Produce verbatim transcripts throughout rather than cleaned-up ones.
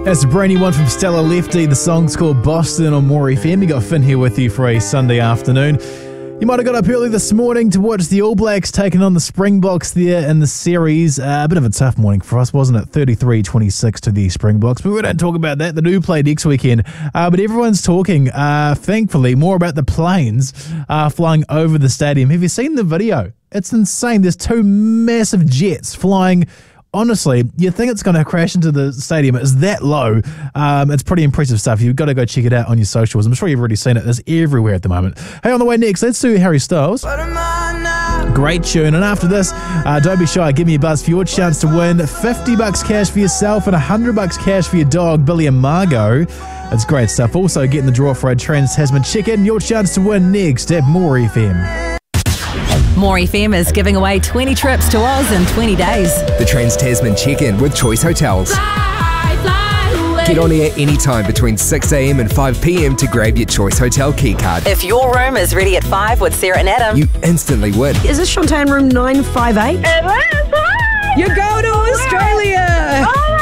That's a brand new one from Stella Lefty. The song's called Boston on More F M. You got Finn here with you for a Sunday afternoon. You might have got up early this morning to watch the All Blacks taking on the Springboks there in the series. Uh, a bit of a tough morning for us, wasn't it? thirty-three twenty-six to the Springboks. But we don't talk about that. They do play next weekend. Uh, but everyone's talking, uh, thankfully, more about the planes uh, flying over the stadium. Have you seen the video? It's insane. There's two massive jets flying. Honestly, you think it's going to crash into the stadium. It's that low. Um, it's pretty impressive stuff. You've got to go check it out on your socials. I'm sure you've already seen it. It's everywhere at the moment. Hey, on the way next, let's do Harry Styles. Great tune. And after this, uh, don't be shy. Give me a buzz for your chance to win fifty bucks cash for yourself and one hundred bucks cash for your dog, Billy and Margot. It's great stuff. Also, get in the draw for a Trans-Tasman chicken. Your chance to win next at More F M. More F M is giving away twenty trips to Oz in twenty days. The Trans-Tasman check-in with Choice Hotels. Fly, fly away. Get on air anytime between six a.m. and five p.m. to grab your Choice Hotel key card. If your room is ready at five with Sarah and Adam, You instantly win. Is this Shantae room nine five eight? It is! Hi! You go to Australia! Oh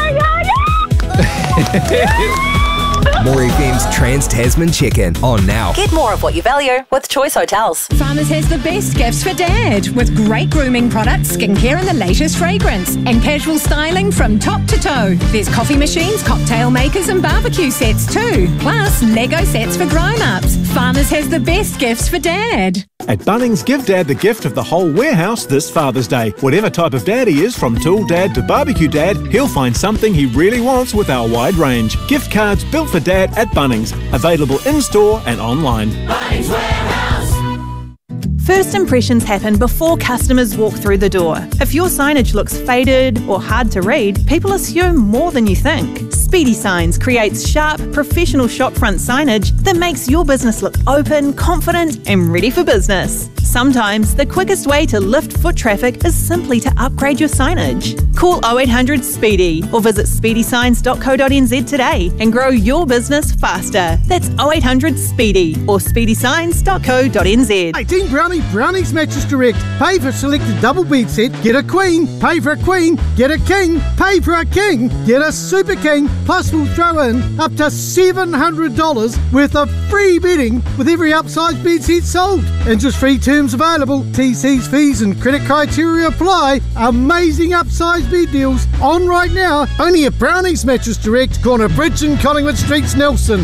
my god, yeah! More F M's Trans-Tasman check-in on now. get more of what you value with Choice Hotels. Farmers has the best gifts for Dad with great grooming products, skincare and the latest fragrance and casual styling from top to toe. There's coffee machines, cocktail makers and barbecue sets too. Plus Lego sets for grown-ups. Farmers has the best gifts for Dad. At Bunnings, give Dad the gift of the whole warehouse this Father's Day. Whatever type of dad he is, from tool dad to barbecue dad, he'll find something he really wants with our wide range. Gift cards built for Dad at Bunnings. Available in-store and online. Bunnings Warehouse. First impressions happen before customers walk through the door. If your signage looks faded or hard to read, people assume more than you think. Speedy Signs creates sharp, professional shopfront signage that makes your business look open, confident and ready for business. Sometimes the quickest way to lift foot traffic is simply to upgrade your signage. Call oh eight hundred SPEEDY or visit speedy signs dot co dot n z today and grow your business faster. That's oh eight hundred SPEEDY or speedy signs dot co dot n z. eighteen Brownie Brownies Mattress Direct. Pay for selected double bed set, get a queen. Pay for a queen, get a king. Pay for a king, get a super king. Plus we'll throw in up to seven hundred dollars worth of free bedding with every upsized bed set sold. Interest free terms available. T Cs, fees and credit criteria apply. Amazing upsized bed deals on right now. Only at Brownies Mattress Direct, corner Bridge and Collingwood Streets, Nelson.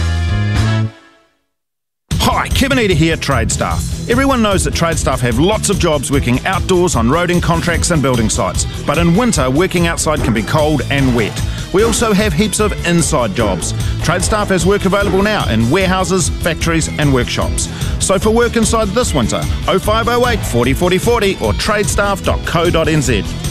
Hi, Kevin Eder here, Trade Staff. Everyone knows that trade staff have lots of jobs working outdoors on roading contracts and building sites, but in winter working outside can be cold and wet. We also have heaps of inside jobs. Trade Staff has work available now in warehouses, factories and workshops. So for work inside this winter, oh five oh eight, forty, forty, forty or trade staff dot co dot n z.